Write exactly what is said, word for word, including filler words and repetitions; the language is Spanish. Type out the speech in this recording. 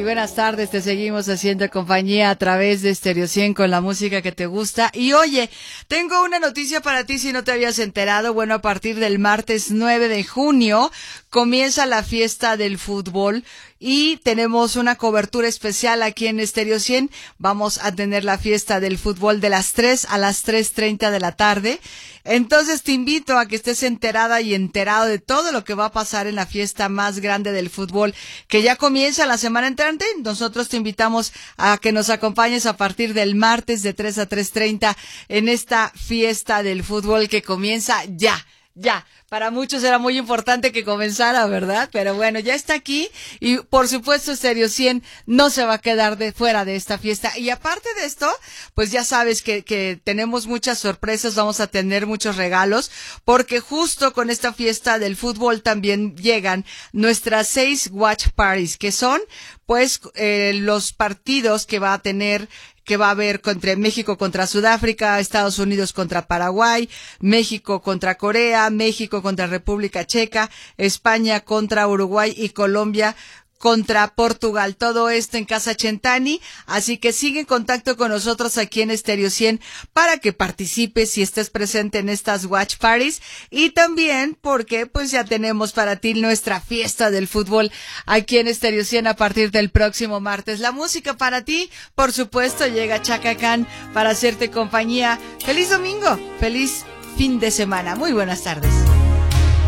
buenas tardes, te seguimos haciendo compañía a través de Stereo cien con la música que te gusta. Y oye, tengo una noticia para ti si no te habías enterado. Bueno, a partir del martes nueve de junio comienza la fiesta del fútbol y tenemos una cobertura especial aquí en Stereo cien. Vamos a tener la fiesta del fútbol de las tres a las tres treinta de la tarde. Entonces te invito a que estés enterada y enterado de todo lo que va a pasar en la fiesta más grande del fútbol que ya comienza la semana entrante. Nosotros te invitamos a que nos acompañes a partir del martes de tres a tres treinta en esta fiesta del fútbol que comienza ya. Ya, para muchos era muy importante que comenzara, ¿verdad? Pero bueno, ya está aquí y por supuesto Stereo cien no se va a quedar de fuera de esta fiesta. Y aparte de esto, pues ya sabes que, que tenemos muchas sorpresas, vamos a tener muchos regalos, porque justo con esta fiesta del fútbol también llegan nuestras seis watch parties, que son pues eh, los partidos que va a tener que va a haber contra México contra Sudáfrica, Estados Unidos contra Paraguay, México contra Corea, México contra República Checa, España contra Uruguay y Colombia contra Portugal. Todo esto en Casa Chentani, así que sigue en contacto con nosotros aquí en Stereo cien para que participes y estés presente en estas watch parties, y también porque pues ya tenemos para ti nuestra fiesta del fútbol aquí en Stereo cien a partir del próximo martes. La música para ti, por supuesto, llega Chaka Khan para hacerte compañía. Feliz domingo, feliz fin de semana. Muy buenas tardes.